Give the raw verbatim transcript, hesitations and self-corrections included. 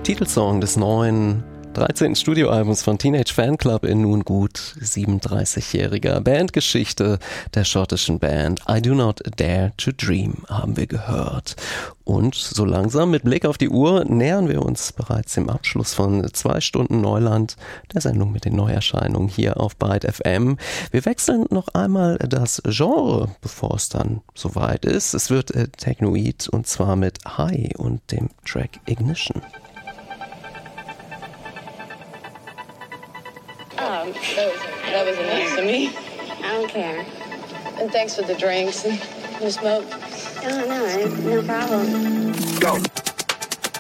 Titelsong des neuen dreizehnten Studioalbums von Teenage Fanclub in nun gut siebenunddreißigjähriger Bandgeschichte der schottischen Band I Do Not Dare to Dream haben wir gehört. Und so langsam mit Blick auf die Uhr nähern wir uns bereits dem Abschluss von zwei Stunden Neuland, der Sendung mit den Neuerscheinungen hier auf Byte F M. Wir wechseln noch einmal das Genre, bevor es dann soweit ist. Es wird äh, Technoid und zwar mit High und dem Track Ignition. Um, that was, that was nice to me. I don't care. And thanks for the drinks and the smoke. Oh, no, no problem. Go.